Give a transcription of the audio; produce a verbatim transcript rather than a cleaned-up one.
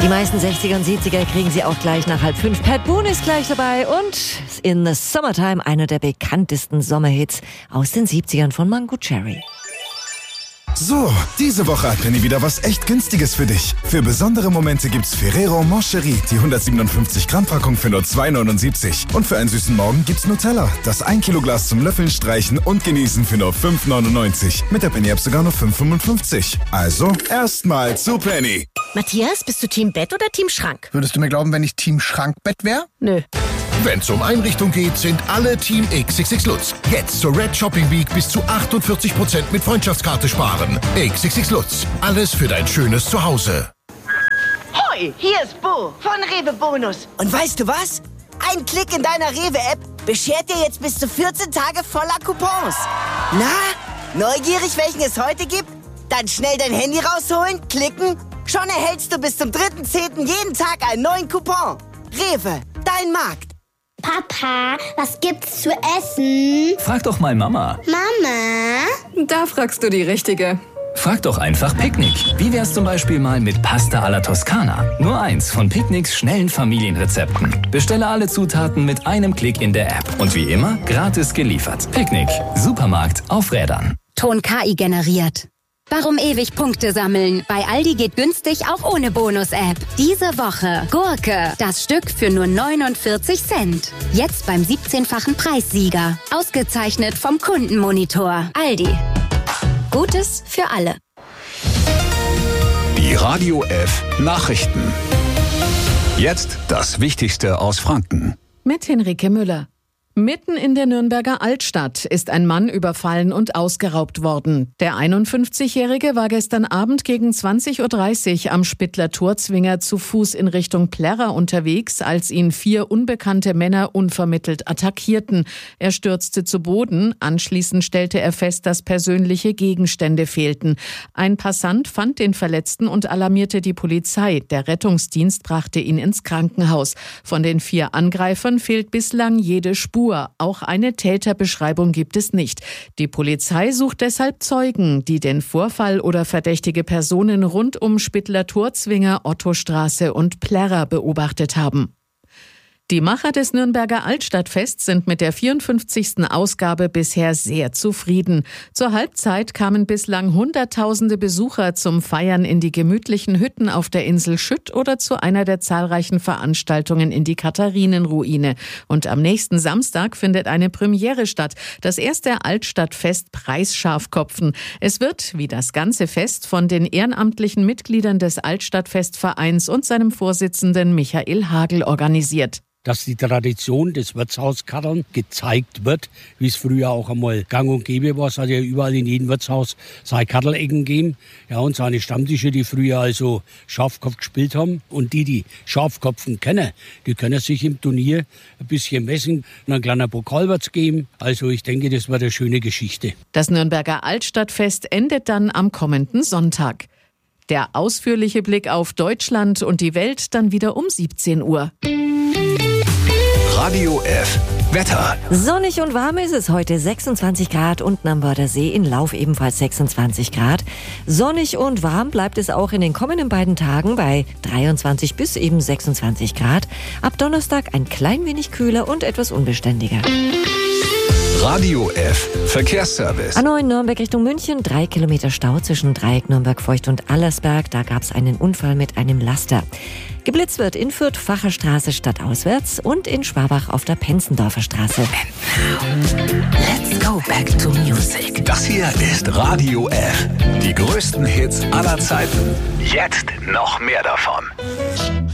Die meisten sechziger und siebziger kriegen Sie auch gleich nach halb fünf. Pat Boone ist gleich dabei und In the Summertime, einer der bekanntesten Sommerhits aus den siebzigern von Mango Cherry. So, diese Woche hat Penny wieder was echt Günstiges für dich. Für besondere Momente gibt's Ferrero Moncherie, die hundertsiebenundfünfzig Gramm Packung für nur zwei neunundsiebzig. Und für einen süßen Morgen gibt's Nutella, das ein Kilo Glas zum Löffeln, Streichen und Genießen für nur fünf neunundneunzig. Mit der Penny-App sogar nur fünf fünfundfünfzig. Also, erstmal zu Penny. Matthias, bist du Team Bett oder Team Schrank? Würdest du mir glauben, wenn ich Team Schrankbett wäre? Nö. Wenn's um Einrichtung geht, sind alle Team X X X Lutz. Jetzt zur Red Shopping Week bis zu achtundvierzig Prozent mit Freundschaftskarte sparen. X X X Lutz. Alles für dein schönes Zuhause. Hoi, hier ist Bo von Rewe Bonus. Und weißt du was? Ein Klick in deiner Rewe-App beschert dir jetzt bis zu vierzehn Tage voller Coupons. Na, neugierig, welchen es heute gibt? Dann schnell dein Handy rausholen, klicken. Schon erhältst du bis zum dritten zehnten jeden Tag einen neuen Coupon. Rewe, dein Markt. Papa, was gibt's zu essen? Frag doch mal Mama. Mama? Da fragst du die Richtige. Frag doch einfach Picknick. Wie wär's zum Beispiel mal mit Pasta alla Toskana? Nur eins von Picknicks schnellen Familienrezepten. Bestelle alle Zutaten mit einem Klick in der App. Und wie immer, gratis geliefert. Picknick. Supermarkt auf Rädern. Ton K I generiert. Warum ewig Punkte sammeln? Bei Aldi geht günstig auch ohne Bonus-App. Diese Woche Gurke, das Stück für nur neunundvierzig Cent. Jetzt beim siebzehnfachen Preissieger. Ausgezeichnet vom Kundenmonitor. Aldi. Gutes für alle. Die Radio F Nachrichten. Jetzt das Wichtigste aus Franken. Mit Henrike Müller. Mitten in der Nürnberger Altstadt ist ein Mann überfallen und ausgeraubt worden. Der einundfünfzigjährige war gestern Abend gegen zwanzig Uhr dreißig am Spittler Torzwinger zu Fuß in Richtung Plärrer unterwegs, als ihn vier unbekannte Männer unvermittelt attackierten. Er stürzte zu Boden. Anschließend stellte er fest, dass persönliche Gegenstände fehlten. Ein Passant fand den Verletzten und alarmierte die Polizei. Der Rettungsdienst brachte ihn ins Krankenhaus. Von den vier Angreifern fehlt bislang jede Spur. Auch eine Täterbeschreibung gibt es nicht. Die Polizei sucht deshalb Zeugen, die den Vorfall oder verdächtige Personen rund um Spittler Torzwinger, Ottostraße und Plärrer beobachtet haben. Die Macher des Nürnberger Altstadtfests sind mit der vierundfünfzigsten Ausgabe bisher sehr zufrieden. Zur Halbzeit kamen bislang Hunderttausende Besucher zum Feiern in die gemütlichen Hütten auf der Insel Schütt oder zu einer der zahlreichen Veranstaltungen in die Katharinenruine. Und am nächsten Samstag findet eine Premiere statt, das erste Altstadtfest Preisschafkopfen. Es wird, wie das ganze Fest, von den ehrenamtlichen Mitgliedern des Altstadtfestvereins und seinem Vorsitzenden Michael Hagel organisiert. Dass die Tradition des Wirtshauskaddeln gezeigt wird, wie es früher auch einmal gang und gäbe war. Es hat ja überall in jedem Wirtshaus seine Kaddelecken gegeben. Ja, und seine Stammtische, die früher also Schafkopf gespielt haben. Und die, die Schafkopfen kennen, die können sich im Turnier ein bisschen messen und ein kleiner Pokal wird's geben. Also ich denke, das wird eine schöne Geschichte. Das Nürnberger Altstadtfest endet dann am kommenden Sonntag. Der ausführliche Blick auf Deutschland und die Welt dann wieder um siebzehn Uhr. Radio F Wetter. Sonnig und warm ist es heute, sechsundzwanzig Grad, unten am Wörthersee, in Lauf ebenfalls sechsundzwanzig Grad. Sonnig und warm bleibt es auch in den kommenden beiden Tagen bei dreiundzwanzig bis eben sechsundzwanzig Grad. Ab Donnerstag ein klein wenig kühler und etwas unbeständiger. Radio F Verkehrsservice. A neun Nürnberg Richtung München, drei Kilometer Stau zwischen Dreieck Nürnberg Feucht und Allersberg. Da gab es einen Unfall mit einem Laster. Geblitzt wird in Fürth Facher Straße stadtauswärts und in Schwabach auf der Penzendorfer Straße. And now, let's go back to music. Das hier ist Radio F. Die größten Hits aller Zeiten. Jetzt noch mehr davon.